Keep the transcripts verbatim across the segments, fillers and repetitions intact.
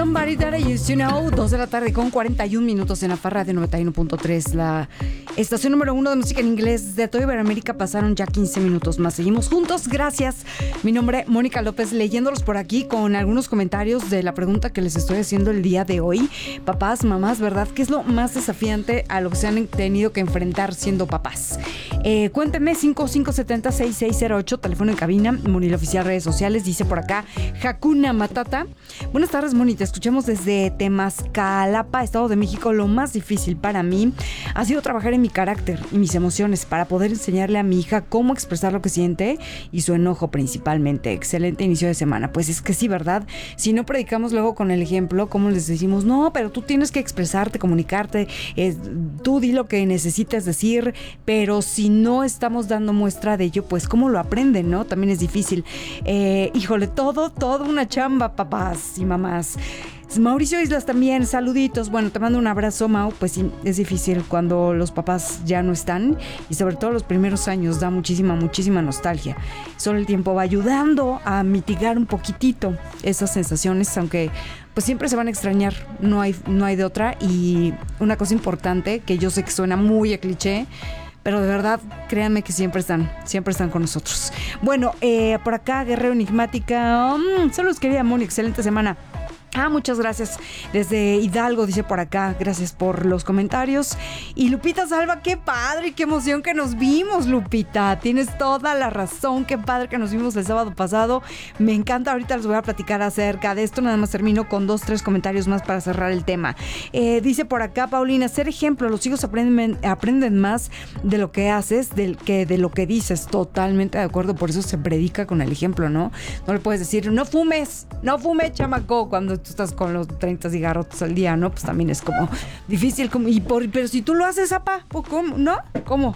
Somebody That I Used to Know, dos de la tarde con cuarenta y un minutos en la Farra de noventa y uno punto tres, la estación número uno de música en inglés de toda Iberoamérica. Pasaron ya quince minutos más. Seguimos juntos, gracias. Mi nombre, Mónica López, leyéndolos por aquí con algunos comentarios de la pregunta que les estoy haciendo el día de hoy. Papás, mamás, ¿verdad? ¿Qué es lo más desafiante a lo que se han tenido que enfrentar siendo papás? Eh, cuéntenme, cinco cinco siete cero seis seis cero ocho, teléfono en cabina, Moni Oficial, redes sociales, dice por acá Hakuna Matata. Buenas tardes, Moni, te escuchamos desde Temascalapa, Estado de México. Lo más difícil para mí ha sido trabajar en mi carácter y mis emociones para poder enseñarle a mi hija cómo expresar lo que siente y su enojo principalmente. Excelente inicio de semana. Pues es que sí, ¿verdad? Si no predicamos luego con el ejemplo, ¿cómo les decimos? No, pero tú tienes que expresarte, comunicarte, eh, tú di lo que necesitas decir, pero si no estamos dando muestra de ello, pues ¿cómo lo aprenden, no? También es difícil. Eh, híjole, todo, todo una chamba, papás y mamás. Mauricio Islas también, saluditos. Bueno, te mando un abrazo, Mau. Pues sí, es difícil cuando los papás ya no están y sobre todo los primeros años da muchísima, muchísima nostalgia. Solo el tiempo va ayudando a mitigar un poquitito esas sensaciones, aunque pues siempre se van a extrañar, no hay, no hay de otra. Y una cosa importante, que yo sé que suena muy a cliché, pero de verdad, créanme que siempre están, siempre están con nosotros. Bueno, eh, por acá, Guerrero Enigmática. Um, saludos, querida Moni, excelente semana. Ah, muchas gracias. Desde Hidalgo, dice por acá. Gracias por los comentarios. Y Lupita Salva, qué padre, qué emoción que nos vimos, Lupita. Tienes toda la razón. Qué padre que nos vimos el sábado pasado. Me encanta. Ahorita les voy a platicar acerca de esto. Nada más termino con dos, tres comentarios más para cerrar el tema. Eh, dice por acá Paulina, ser ejemplo. Los hijos aprenden, aprenden más de lo que haces del que de lo que dices. Totalmente de acuerdo. Por eso se predica con el ejemplo, ¿no? No le puedes decir, no fumes, no fumes, chamaco, cuando tú estás con los treinta cigarros al día, ¿no? Pues también es como difícil, como, y por, pero si tú lo haces, apa, ¿cómo? ¿No? ¿Cómo?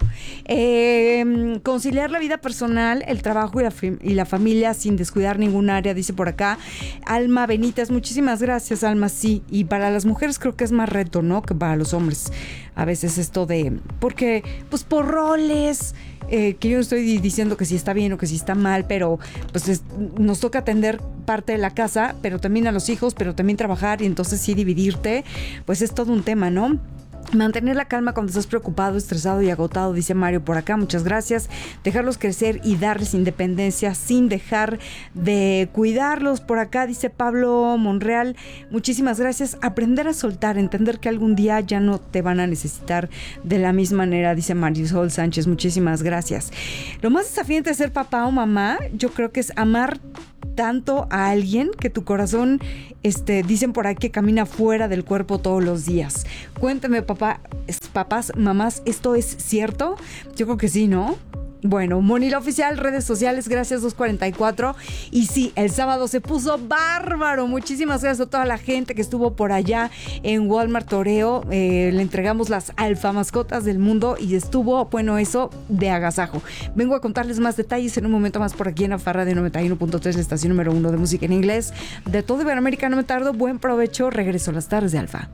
Eh, conciliar la vida personal, el trabajo y la, y la familia sin descuidar ningún área, dice por acá Alma Benítez. Muchísimas gracias, Alma. Sí, y para las mujeres creo que es más reto, ¿no? Que para los hombres. A veces esto de, porque, pues por roles, Eh, que yo no estoy diciendo que si está bien o que si está mal, pero pues es, nos toca atender parte de la casa, pero también a los hijos, pero también trabajar, y entonces sí dividirte, pues es todo un tema, ¿no? Mantener la calma cuando estás preocupado, estresado y agotado, dice Mario por acá. Muchas gracias. Dejarlos crecer y darles independencia sin dejar de cuidarlos. Por acá dice Pablo Monreal. Muchísimas gracias. Aprender a soltar, entender que algún día ya no te van a necesitar de la misma manera, dice Marisol Sánchez. Muchísimas gracias. Lo más desafiante de ser papá o mamá, yo creo que es amar tanto a alguien que tu corazón, este, dicen por ahí que camina fuera del cuerpo todos los días. Cuéntame, papá, papás, mamás, ¿esto es cierto? Yo creo que sí, ¿no? Bueno, Moni la Oficial, redes sociales, gracias, dos cuarenta y cuatro. Y sí, el sábado se puso bárbaro. Muchísimas gracias a toda la gente que estuvo por allá en Walmart Toreo. Eh, le entregamos las alfa mascotas del mundo y estuvo, bueno, eso de agasajo. Vengo a contarles más detalles en un momento más por aquí en la Farra de noventa y uno punto tres, la estación número uno de música en inglés de todo Iberoamérica. No me tardo, buen provecho. Regreso a las tardes de Alfa.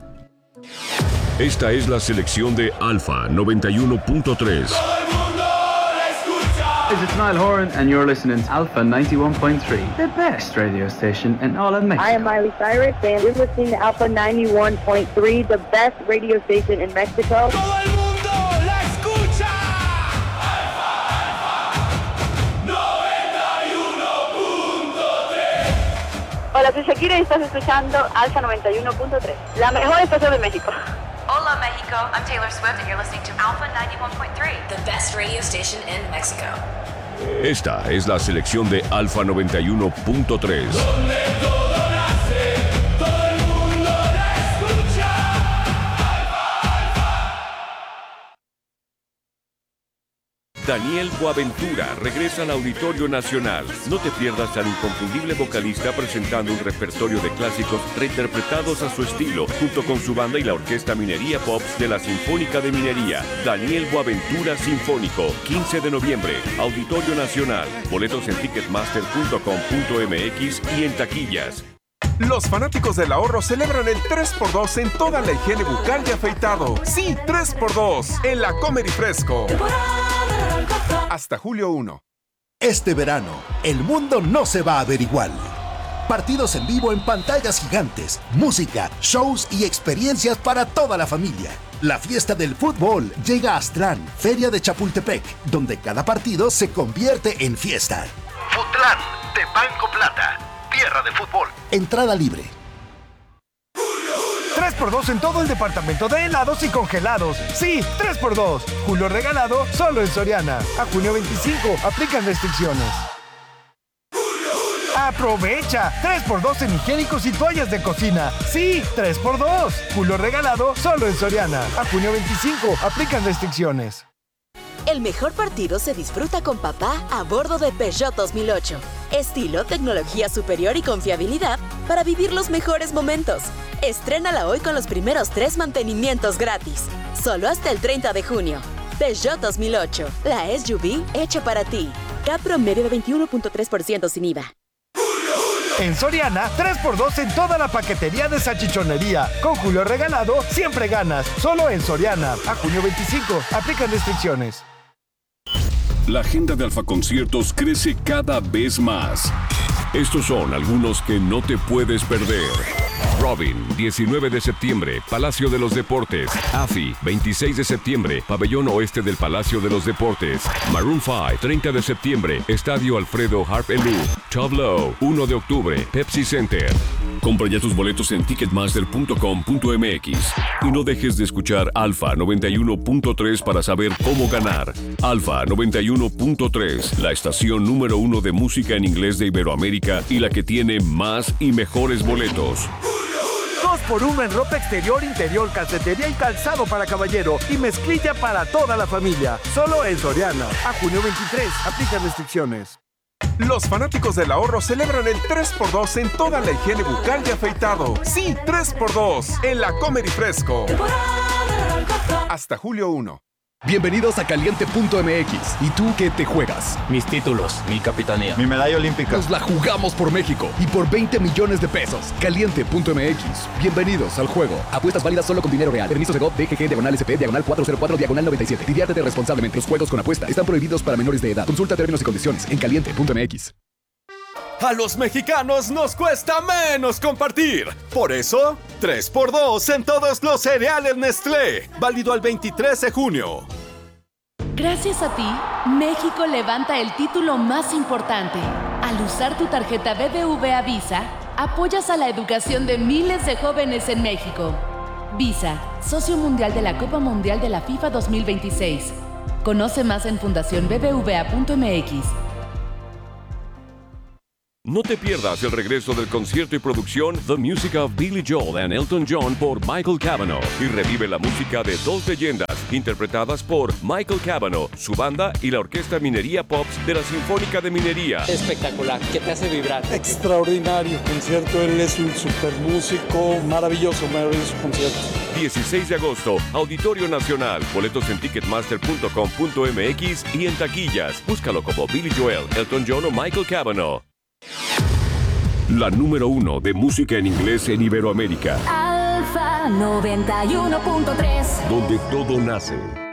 Esta es la selección de Alfa noventa y uno punto tres. It's Niall Horan, and you're listening to Alpha ninety-one point three, the best radio station in all of Mexico. I am Miley Cyrus, and you're listening to Alpha ninety-one point three, the best radio station in Mexico. ¡Todo el mundo la escucha! Alpha, Alpha, noventa y uno punto tres. Hola, soy Shakira y estás escuchando Alpha noventa y uno punto tres, la mejor estación de México. Hola Mexico, I'm Taylor Swift and you're listening to Alpha ninety-one point three, the best radio station in Mexico. Esta es la selección de Alfa noventa y uno punto tres. Donde todo nace, todo el mundo la escucha. Alfa, Alfa. Daniel Boaventura regresa al Auditorio Nacional. No te pierdas al inconfundible vocalista presentando un repertorio de clásicos reinterpretados a su estilo, junto con su banda y la Orquesta Minería Pops de la Sinfónica de Minería. Daniel Boaventura Sinfónico, quince de noviembre, Auditorio Nacional. Boletos en ticketmaster punto com punto m x y en taquillas. Los fanáticos del ahorro celebran el tres por dos en toda la higiene bucal y afeitado. Sí, tres por dos en la Comer y Fresco. Hasta julio primero. Este verano, el mundo no se va a ver igual. Partidos en vivo en pantallas gigantes, música, shows y experiencias para toda la familia. La fiesta del fútbol llega a Aztlán, Feria de Chapultepec, donde cada partido se convierte en fiesta. Futlán, de Banco Plata, tierra de fútbol. Entrada libre. tres por dos en todo el departamento de helados y congelados. Sí, tres por dos. Julio regalado solo en Soriana. A junio veinticinco, aplican restricciones. ¡Aprovecha! tres por dos en higiénicos y toallas de cocina. Sí, tres por dos. Julio regalado solo en Soriana. A junio veinticinco, aplican restricciones. El mejor partido se disfruta con papá a bordo de Peugeot dos mil ocho. Estilo, tecnología superior y confiabilidad para vivir los mejores momentos. Estrénala hoy con los primeros tres mantenimientos gratis. Solo hasta el treinta de junio. Peugeot dos mil ocho, la S U V hecha para ti. C A P promedio de veintiuno punto tres por ciento sin I V A. En Soriana, tres por dos en toda la paquetería de salchichonería. Con Julio regalado, siempre ganas. Solo en Soriana. A junio veinticinco, aplican restricciones. La agenda de Alfa Conciertos crece cada vez más. Estos son algunos que no te puedes perder. Robin, diecinueve de septiembre, Palacio de los Deportes. Afi, veintiséis de septiembre, Pabellón Oeste del Palacio de los Deportes. Maroon cinco, treinta de septiembre, Estadio Alfredo Harp Elú. Tableau, uno de octubre, Pepsi Center. Compra ya tus boletos en ticketmaster punto com punto m x y no dejes de escuchar Alfa noventa y uno punto tres para saber cómo ganar. Alfa noventa y uno punto tres, la estación número uno de música en inglés de Iberoamérica y la que tiene más y mejores boletos. dos por uno en ropa exterior, interior, calcetería y calzado para caballero y mezclilla para toda la familia. Solo en Soriana. A junio veintitrés, aplican restricciones. Los fanáticos del ahorro celebran el tres por dos en toda la higiene bucal y afeitado. Sí, tres por dos en la Comer y Fresco. Hasta julio primero. Bienvenidos a Caliente punto m x. ¿Y tú qué te juegas? Mis títulos, mi capitanía, mi medalla olímpica. Nos la jugamos por México y por veinte millones de pesos. Caliente punto m x. Bienvenidos al juego. Apuestas válidas solo con dinero real. Permiso de G O V, D G G, diagonal S P, diagonal cuatrocientos cuatro, diagonal noventa y siete. Diviértete responsablemente. Los juegos con apuesta están prohibidos para menores de edad. Consulta términos y condiciones en Caliente punto m x. A los mexicanos nos cuesta menos compartir. Por eso, tres por dos en todos los cereales Nestlé. Válido al veintitrés de junio. Gracias a ti, México levanta el título más importante. Al usar tu tarjeta B B V A Visa, apoyas a la educación de miles de jóvenes en México. Visa, socio mundial de la Copa Mundial de la FIFA dos mil veintiséis. Conoce más en fundación b b v a punto m x. No te pierdas el regreso del concierto y producción The Music of Billy Joel and Elton John por Michael Cavanaugh y revive la música de dos leyendas interpretadas por Michael Cavanaugh, su banda y la Orquesta Minería Pops de la Sinfónica de Minería. Espectacular, que te hace vibrar. Extraordinario concierto, él es un super músico, maravilloso, maravilloso concierto. dieciséis de agosto, Auditorio Nacional. Boletos en ticketmaster punto com punto m x y en taquillas. Búscalo como Billy Joel, Elton John o Michael Cavanaugh. La número uno de música en inglés en Iberoamérica. Alfa noventa y uno punto tres. Donde todo nace.